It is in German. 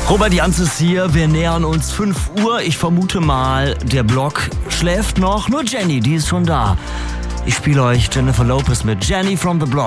Robert Janz ist hier, wir nähern uns 5 Uhr. Ich vermute mal, der Block schläft noch. Nur Jenny, die ist schon da. Ich spiele euch Jennifer Lopez mit Jenny from the Block.